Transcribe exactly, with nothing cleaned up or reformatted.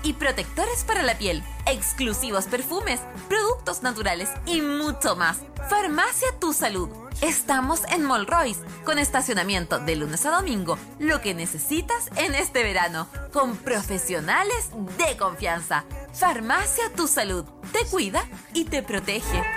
y protectores para la piel, exclusivos perfumes, productos naturales y mucho más. Farmacia Tu Salud. Estamos en Mall Royce, con estacionamiento de lunes a domingo, lo que necesitas en este verano, con profesionales de confianza. Farmacia Tu Salud. Te cuida y te protege.